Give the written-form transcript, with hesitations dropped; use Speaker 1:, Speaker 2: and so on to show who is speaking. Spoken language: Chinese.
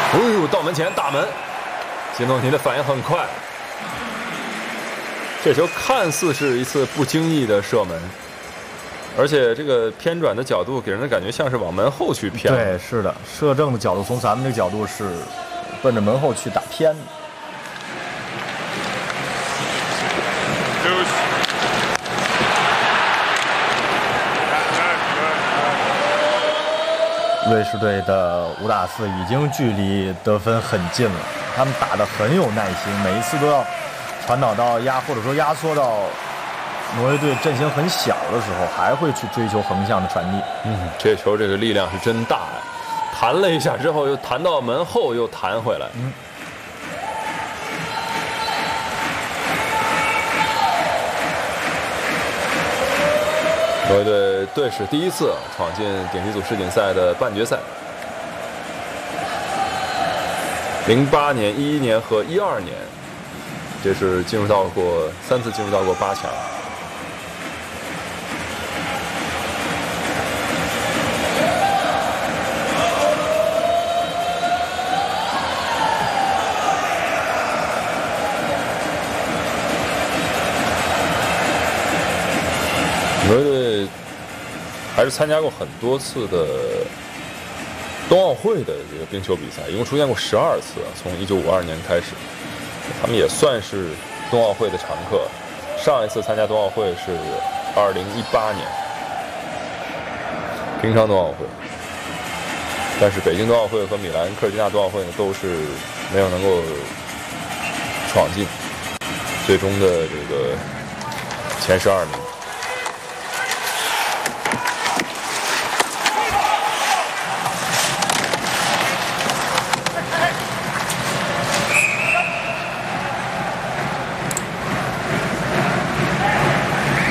Speaker 1: 哎呦，到门前打门，吉诺尼的反应很快。这球看似是一次不经意的射门，而且这个偏转的角度给人的感觉像是往门后去偏。
Speaker 2: 对，是的，射正的角度从咱们这个角度是奔着门后去打偏的。瑞士队的5打4已经距离得分很近了，他们打得很有耐心，每一次都要传导到或者说压缩到挪威队阵型很小的时候，还会去追求横向的传递。
Speaker 1: 这球这个力量是真大呀，弹了一下之后又弹到门后，又弹回来。挪威队队史第一次闯进顶级组世锦赛的半决赛。08年、11年和12年，这是进入到过3次进入到过8强。挪威队还是参加过很多次的冬奥会的这个冰球比赛，一共出现过12次，从1952年开始，他们也算是冬奥会的常客。上一次参加冬奥会是2018年平昌冬奥会，但是北京冬奥会和米兰科尔吉纳冬奥会呢都是没有能够闯进最终的这个前12名。